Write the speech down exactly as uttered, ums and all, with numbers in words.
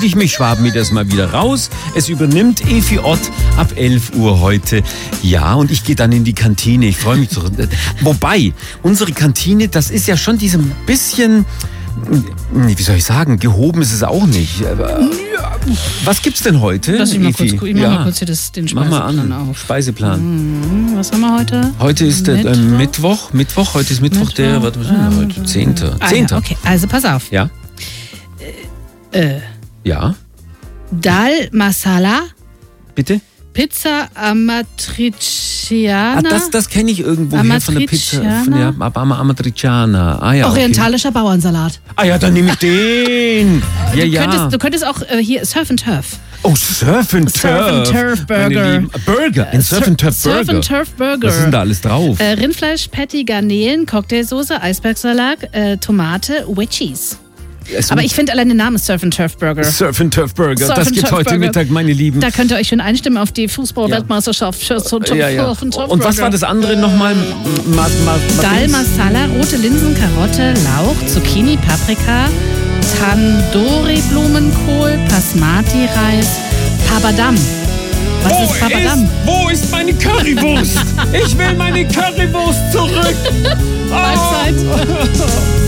verabschiede ich mich, schwaben wir das mal wieder raus. Es übernimmt Efi Ott ab elf Uhr heute. Ja, und ich gehe dann in die Kantine. Ich freue mich. So. Wobei, unsere Kantine, das ist ja schon diese bisschen, wie soll ich sagen, gehoben ist es auch nicht. Was gibt's denn heute? Lass ich mal kurz, ich mach ja. mal kurz hier das, den Mach Speiseplan mal an. auf. Speiseplan. Hm, was haben wir heute? Heute ist der Mittwoch. Äh, Mittwoch. Mittwoch. Heute ist Mittwoch, Mittwoch der, warte, was ist denn heute? Zehnter. Ah, Zehnter. Ja, okay, also pass auf. Ja. Äh, Ja. Dal Masala, Bitte? Pizza Amatriciana. Ah, das das kenne ich irgendwo her von der Pizza. Von der Am- Amatriciana. Ah, ja, Orientalischer okay. Bauernsalat. Ah ja, dann nehme ich den. ja, du, ja. könntest, du könntest auch äh, hier Surf and Turf. Oh, Surf and Turf. Surf and Turf Burger. Burger. Ein Surf and Turf Burger. Surf and Turf Burger. Was ist denn da alles drauf? Äh, Rindfleisch, Patty, Garnelen, Cocktailsoße, Eisbergsalat, äh, Tomate, Wedgies. Es Aber ich finde allein den Namen Surf and Turf Burger. Surf and Turf Burger. Surf das and gibt Turf heute Burger. Mittag, meine Lieben. Da könnt ihr euch schön einstimmen auf die Fußball-Weltmeisterschaft. Ja. Ja, ja. Und was war das andere nochmal? Ma, ma, ma, Dal Masala, rote Linsen, Karotte, Lauch, Zucchini, Paprika, Tandoori-Blumenkohl, Basmati-Reis, Papadam. Was Wo ist Papadam? Ist, wo ist meine Currywurst? Ich will meine Currywurst zurück. Mahlzeit. Oh.